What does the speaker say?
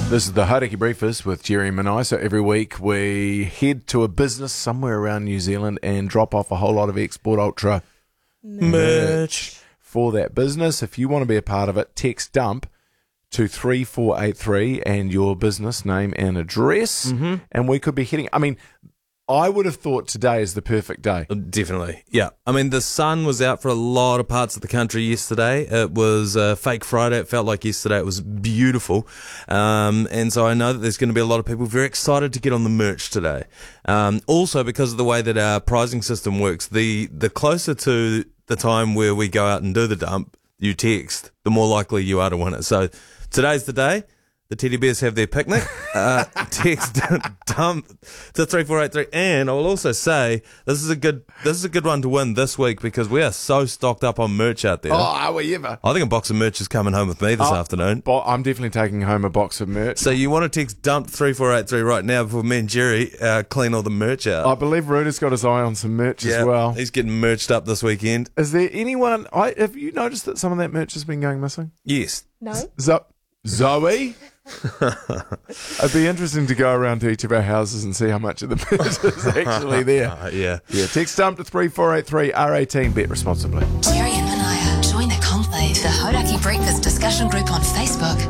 This is the Hauraki Breakfast with Jerry and Manai. So every week we head to a business somewhere around New Zealand and drop off a whole lot of Export Ultra merch for that business. If you want to be a part of it, text DUMP to 3483 and your business name and address. And we could be heading... I would have thought today is the perfect day. Definitely, yeah. The sun was out for a lot of parts of the country yesterday. It was Fake Friday. It felt like yesterday. It was beautiful. And so I know that there's going to be a lot of people very excited to get on the merch today. Also, because of the way that our pricing system works, the closer to the time where we go out and do the dump, you text, the more likely you are to win it. So today's the day. The Teddy Bears have their picnic. Text dump to 3483. And I will also say this is a good one to win this week because we are so stocked up on merch out there. Oh, are we ever? I think a box of merch is coming home with me this afternoon. I'm definitely taking home a box of merch. So you want to text dump 3483 right now before me and Jerry clean all the merch out. I believe Ruda's got his eye on some merch as well. He's getting merched up this weekend. Is there anyone... have you noticed that some of that merch has been going missing? Yes. No. Zoe? It'd be interesting to go around to each of our houses and see how much of the merch is actually there. Yeah. Text dump to 3483 R18. Bet responsibly. Jerry and Manaya. Join the conclave, the Hauraki Breakfast discussion group on Facebook.